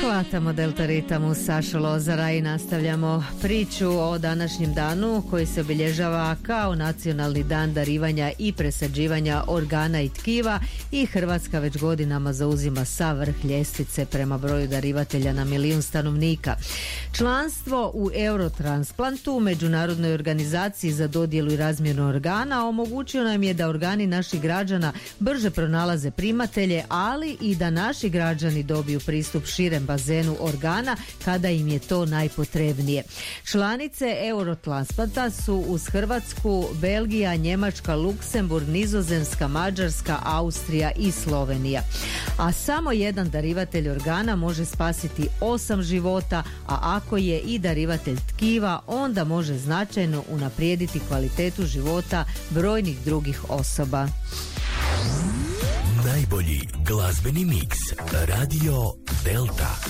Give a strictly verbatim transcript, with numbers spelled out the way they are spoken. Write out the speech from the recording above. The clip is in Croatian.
Hvatamo Delta Ritamu Saša Lozara i nastavljamo priču o današnjem danu koji se obilježava kao nacionalni dan darivanja i presađivanja organa i tkiva i Hrvatska već godinama zauzima sav vrh ljestvice prema broju darivatelja na milijun stanovnika. Članstvo u Eurotransplantu, međunarodnoj organizaciji za dodjelu i razmjenu organa, omogućio nam je da organi naših građana brže pronalaze primatelje, ali i da naši građani dobiju pristup širem bazenu organa kada im je to najpotrebnije. Članice Eurotransplanta su uz Hrvatsku, Belgija, Njemačka, Luksemburg, Nizozemska, Mađarska, Austrija i Slovenija. A samo jedan darivatelj organa može spasiti osam života, a ako je i darivatelj tkiva, onda može značajno unaprijediti kvalitetu života brojnih drugih osoba. Najbolji glazbeni miks Radio Delta.